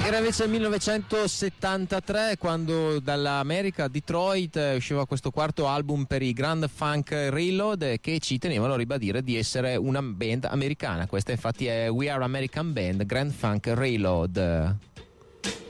Era invece il 1973 quando dall'America, Detroit, usciva questo quarto album per i Grand Funk Reload, che ci tenevano a ribadire di essere una band americana. Questa infatti è We Are American Band, Grand Funk Reload.